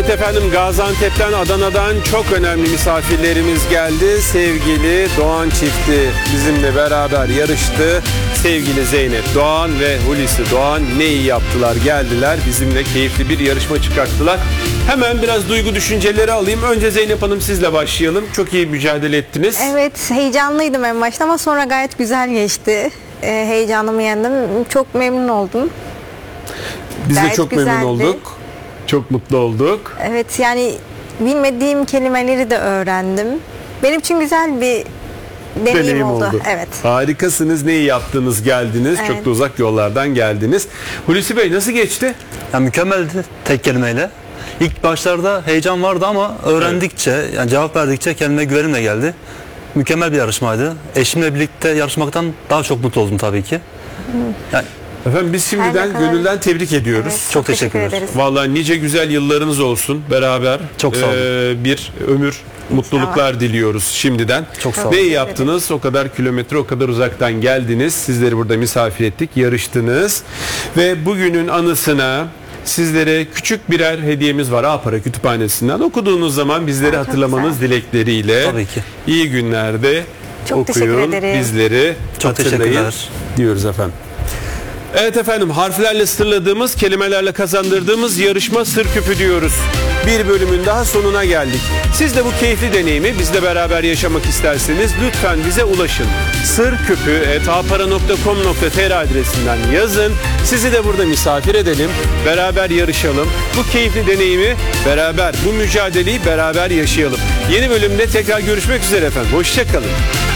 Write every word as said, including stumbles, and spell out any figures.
Evet efendim, Gaziantep'ten, Adana'dan çok önemli misafirlerimiz geldi. Sevgili Doğan çifti bizimle beraber yarıştı. Sevgili Zeynep Doğan ve Hulusi Doğan ne iyi yaptılar, geldiler bizimle keyifli bir yarışma çıkarttılar. Hemen biraz duygu düşünceleri alayım. Önce Zeynep Hanım, sizle başlayalım. Çok iyi mücadele ettiniz. Evet, heyecanlıydım en başta ama sonra gayet güzel geçti. Ee, heyecanımı yendim. Çok memnun oldum. Biz de Gayet çok güzeldi. memnun olduk. Çok mutlu olduk. Evet, yani bilmediğim kelimeleri de öğrendim. Benim için güzel bir deneyim, Deneyim oldu. oldu. Evet. Harikasınız. Ne iyi yaptınız, geldiniz. Evet. Çok da uzak yollardan geldiniz. Hulusi Bey, nasıl geçti? Yani mükemmeldi tek kelimeyle. İlk başlarda heyecan vardı ama öğrendikçe, yani cevap verdikçe kendime güvenimle geldi. Mükemmel bir yarışmaydı. Eşimle birlikte yarışmaktan daha çok mutlu oldum tabii ki. Yani Efendim biz şimdiden Her ne kadar- gönülden tebrik ediyoruz. Evet, Çok teşekkürler. ederiz. Vallahi nice güzel yıllarınız olsun beraber. Çok sağ olun. Ee, bir ömür, mutluluklar diliyoruz şimdiden. Çok sağ olun. Ne iyi yaptınız? O kadar kilometre, o kadar uzaktan geldiniz. Sizleri burada misafir ettik, yarıştınız. Ve bugünün anısına sizlere küçük birer hediyemiz var. A-Para Kütüphanesi'nden. Okuduğunuz zaman bizleri Aa, çok hatırlamanız güzel. dilekleriyle. Tabii ki. İyi günlerde Çok teşekkür okuyun, ederim. bizleri Çok hatırlayın teşekkürler. diyoruz efendim. Evet efendim, harflerle sırladığımız, kelimelerle kazandırdığımız yarışma Sır Küpü diyoruz. Bir bölümün daha sonuna geldik. Siz de bu keyifli deneyimi bizle beraber yaşamak isterseniz lütfen bize ulaşın. sırküpü et a para nokta com nokta t r adresinden yazın. Sizi de burada misafir edelim. Beraber yarışalım. Bu keyifli deneyimi beraber, bu mücadeleyi beraber yaşayalım. Yeni bölümde tekrar görüşmek üzere efendim. Hoşça kalın.